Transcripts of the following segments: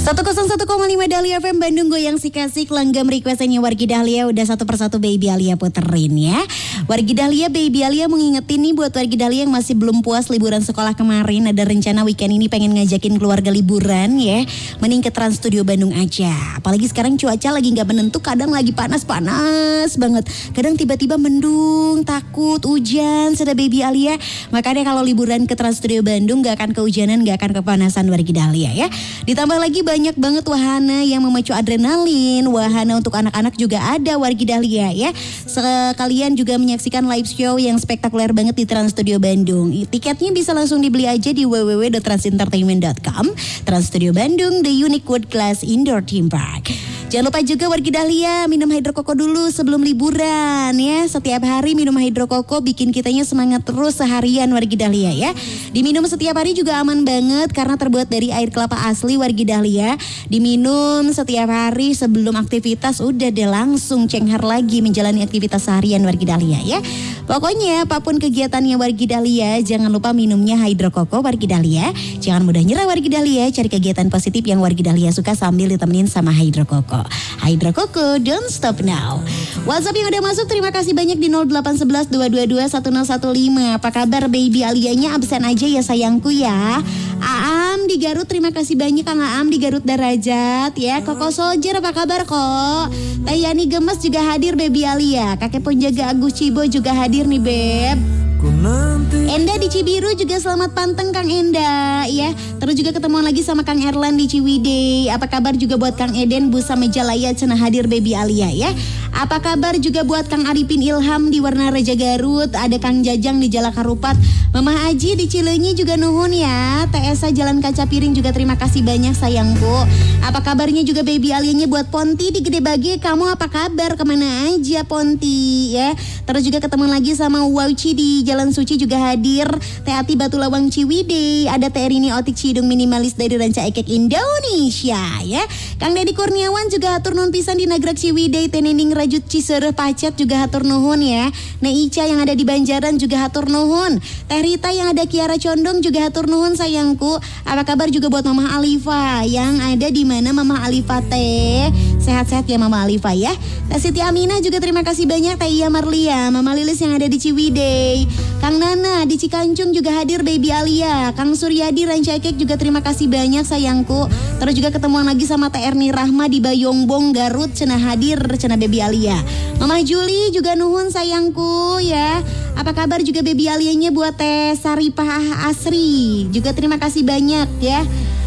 101,5 Dahlia FM Bandung, goyang si kasih langgam requestannya Wargi Dahlia. Udah satu persatu Baby Alia puterin ya. Wargi Dahlia, Baby Alia mau ngingetin nih buat Wargi Dahlia yang masih belum puas liburan sekolah kemarin. Ada rencana weekend ini pengen ngajakin keluarga liburan ya. Mending ke Trans Studio Bandung aja. Apalagi sekarang cuaca lagi gak menentu, kadang lagi panas-panas banget. Kadang tiba-tiba mendung, takut, hujan, sudah Baby Alia. Makanya kalau liburan ke Trans Studio Bandung gak akan kehujanan, gak akan kepanasan Wargi Dahlia ya. Ditambah lagi banyak banget wahana yang memacu adrenalin. Wahana untuk anak-anak juga ada Wargi Dahlia ya. Sekalian juga menyaksikan live show yang spektakuler banget di Trans Studio Bandung. Tiketnya bisa langsung dibeli aja di www.transentertainment.com. Trans Studio Bandung, the unique world class indoor theme park. Jangan lupa juga Wargi Dahlia minum hydro koko dulu sebelum liburan ya. Setiap hari minum hydro koko bikin kitanya semangat terus seharian Wargi Dahlia ya. Diminum setiap hari juga aman banget karena terbuat dari air kelapa asli Wargi Dahlia. Diminum setiap hari sebelum aktivitas, udah deh langsung cenghar lagi menjalani aktivitas seharian Wargi Dahlia ya. Pokoknya apapun kegiatannya Wargi Dahlia, jangan lupa minumnya hydro koko Wargi Dahlia. Jangan mudah nyerah Wargi Dahlia, cari kegiatan positif yang Wargi Dahlia suka sambil ditemenin sama hydro koko. Hydro Koko, don't stop now. WhatsApp yang udah masuk terima kasih banyak di 0811 222 1015. Apa kabar Baby Alianya, absen aja ya sayangku ya. Aam di Garut, terima kasih banyak Kang Aam di Garut Darajat ya. Koko Soldier apa kabar kok. Teh Yani Gemes juga hadir Baby Alia. Kakek penjaga Agus Cibo juga hadir nih Beb. Enda di Cibiru juga selamat panteng Kang Enda ya. Terus juga ketemuan lagi sama Kang Erlan di Ciwidey. Apa kabar juga buat Kang Eden Busa Mejalaya cenah hadir Baby Alia ya. Apa kabar juga buat Kang Arifin Ilham di Warna Raja Garut. Ada Kang Jajang di Jalak Harupat. Mama Aji di Cileunyi juga nuhun ya. TSA Jalan Kaca Piring juga terima kasih banyak sayangku. Apa kabarnya juga Baby Alianya buat Ponti di Gede Bage. Kamu apa kabar, kemana aja Ponti ya. Terus juga ketemuan lagi sama Wauci di Jalan Suci juga hadir. Teh Ati Batu Lawang Ciwidey. Ada Teh Rini Otik Cidung Minimalis dari Ranca Ekek Indonesia ya. Kang Dedi Kurniawan juga hatur nuhun pisan di Nagrag Ciwidey. Teh Nining Rajut Cisereh Pacet juga hatur nuhun ya. Nah Ica yang ada di Banjaran juga hatur nuhun. Teh Rita yang ada Kiara Condong juga hatur nuhun sayangku. Apa kabar juga buat Mama Alifa yang ada di mana Mama Alifa teh. Sehat-sehat ya Mama Alifa ya. Teh Siti Aminah juga terima kasih banyak. Teh Iya Marlia, Mama Lilis yang ada di Ciwidey. Kang Nana di Cikancung juga hadir Baby Alia. Kang Suryadi Rancakek juga terima kasih banyak sayangku. Terus juga ketemuan lagi sama Teh Erni Rahma di Bayongbong Garut cenah hadir cenah Baby Alia. Mama Juli juga nuhun sayangku ya. Apa kabar juga Baby Alianya buat Teh Saripah Asri. Juga terima kasih banyak ya.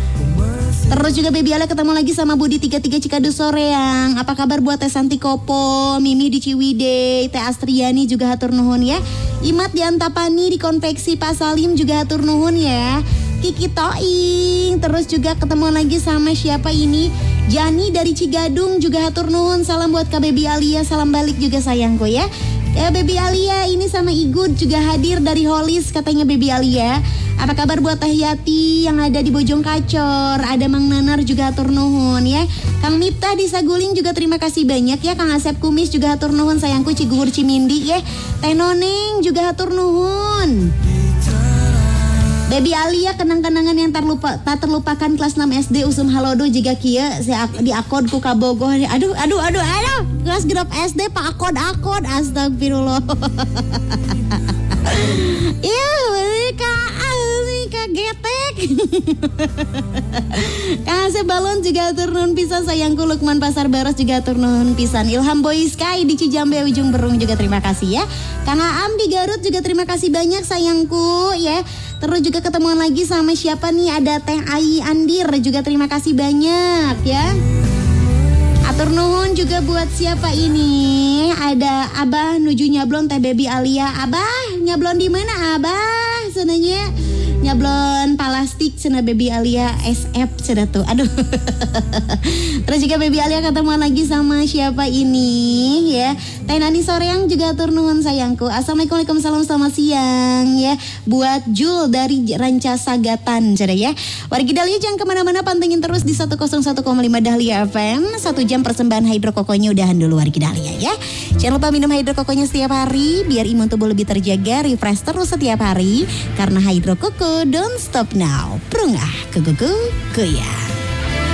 Terus juga Baby Alia ketemu lagi sama Budi 33 Cikadu Soreang. Apa kabar buat Teh Santi Kopo, Mimi di Ciwidey, Teh Astriani juga hatur nuhun ya. Imat di Antapani di Konveksi Pak Salim juga hatur nuhun ya. Kiki Toing. Terus juga ketemu lagi sama siapa ini? Jani dari Cigadung juga hatur nuhun. Salam buat Kak Baby Alia, salam balik juga sayangku ya. Ya Baby Alia ini sama Igud juga hadir dari Holis katanya Baby Alia. Apa kabar buat Teh Yati yang ada di Bojong Kacor. Ada Mang Nanar juga hatur nuhun ya. Kang Miftah di Saguling juga terima kasih banyak ya. Kang Asep Kumis juga hatur nuhun sayangku Ciguhur Cimindi ya. Teh Noneng juga hatur nuhun. Baby Alia kenang-kenangan yang tak terlupakan kelas 6 SD Usum Halodo juga kieu di akod ku Kabogoh. Aduh. Kelas grup SD Pak akod astagfirullah. Iya, getek. Kang Asep Balon juga hatur nuhun pisan sayangku. Lukman Pasar Baros juga hatur nuhun pisan. Ilham Boy Sky di Cijambe Ujung Berung juga terima kasih ya. Kang Aam di Garut juga terima kasih banyak sayangku ya. Terus juga ketemuan lagi sama siapa nih? Ada Teh Ai Andir juga terima kasih banyak ya. Atur nuhun juga buat siapa ini? Ada Abah nuju nyablon Teh Baby Alia. Abah nyablon di mana Abah? Senanya nyablon plastik cenah Baby Alia SF cenah tuh. Aduh. Terus juga Baby Alia ketemuan lagi sama siapa ini ya. Teh Nani Soreang juga atur nuhun sayangku. Assalamualaikum, waalaikumsalam, selamat siang ya. Buat Jul dari Ranca Sagatan cenah ya. Wargi Dahlia jangan kemana-mana, pantengin terus di 101,5 Dahlia FM. 1 jam persembahan hydro kokonya udahan dulu Wargi Dahlia ya. Jangan lupa minum hydro kokonya setiap hari biar imun tubuh lebih terjaga, refresh terus setiap hari karena hydro koko don't stop now. Prungah ke goyang.